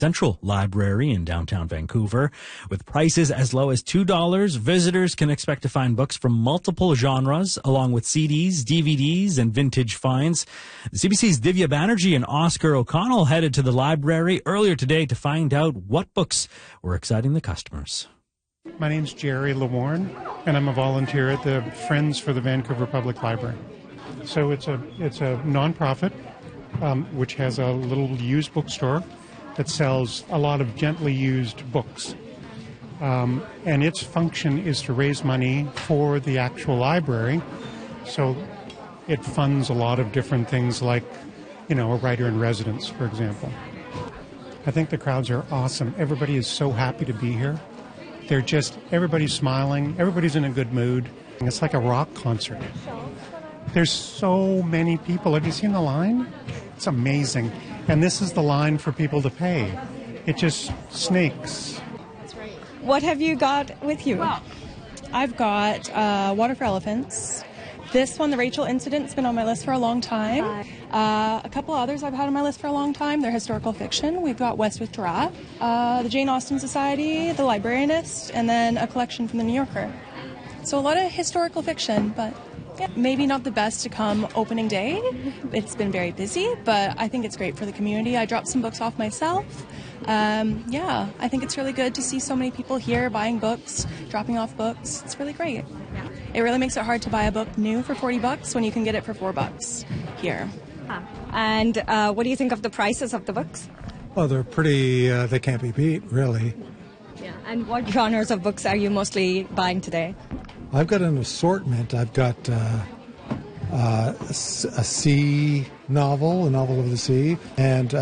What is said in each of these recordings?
Central Library in downtown Vancouver. With prices as low as $2, visitors can expect to find books from multiple genres, along with CDs, DVDs, and vintage finds. CBC's Divya Banerjee and Oscar O'Connell headed to the library earlier today to find out what books were exciting the customers. My name's Jerry Lawarne, and I'm a volunteer at the Friends for the Vancouver Public Library. So it's a nonprofit which has a little used bookstore that sells a lot of gently used books. And its function is to raise money for the actual library. So it funds a lot of different things like, a writer in residence, for example. I think the crowds are awesome. Everybody is so happy to be here. Everybody's smiling. Everybody's in a good mood. It's like a rock concert. There's so many people. Have you seen the line? It's amazing. And this is the line for people to pay. It just snakes. That's right. What have you got with you? Well, I've got Water for Elephants. This one, The Rachel Incident, has been on my list for a long time. A couple others I've had on my list for a long time. They're historical fiction. We've got West with Giraffe, the Jane Austen Society, The Librarianist, and then a collection from The New Yorker. So a lot of historical fiction, but maybe not the best to come opening day. It's been very busy, but I think it's great for the community. I dropped some books off myself. I think it's really good to see so many people here buying books, dropping off books. It's really great. yeah. It really makes it hard to buy a book new for $40 when you can get it for $4 here. And what do you think of the prices of the books? Well, they're pretty, they can't be beat, really. Yeah. And what genres of books are you mostly buying today? I've got an assortment. I've got a sea novel, a novel of the sea, and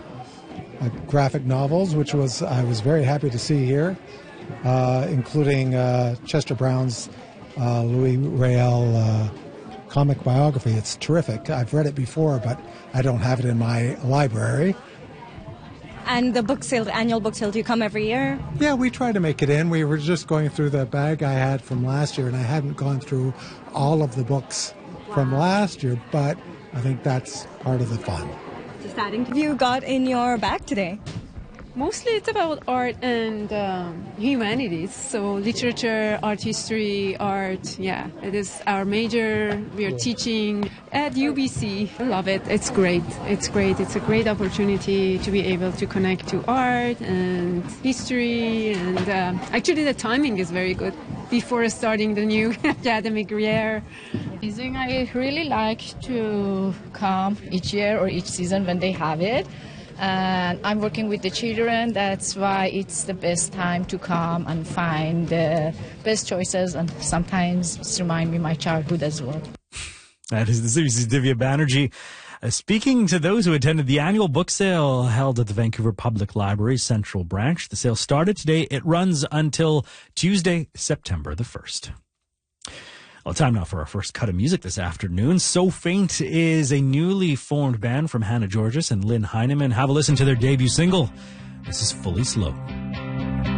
graphic novels, which I was very happy to see here, including Chester Brown's Louis Riel comic biography. It's terrific. I've read it before, but I don't have it in my library. And the book sale, the annual book sale, do you come every year? Yeah, we try to make it in. We were just going through the bag I had from last year, and I hadn't gone through all of the books from last year, but I think that's part of the fun. What have you got in your bag today? Mostly it's about art and humanities. So literature, art history, art, it is our major. We are teaching at UBC. I love it. It's great. It's great. It's a great opportunity to be able to connect to art and history. And actually the timing is very good before starting the new academic year. I really like to come each year or each season when they have it. And I'm working with the children. That's why it's the best time to come and find the best choices. And sometimes it's remind me of my childhood as well. That is the CBC's Divya Banerjee. Speaking to those who attended the annual book sale held at the Vancouver Public Library Central Branch. The sale started today. It runs until Tuesday, September the 1st. Well, time now for our first cut of music this afternoon. So Faint is a newly formed band from Hannah Georges and Lynn Heineman. Have a listen to their debut single. This is Fully Slow.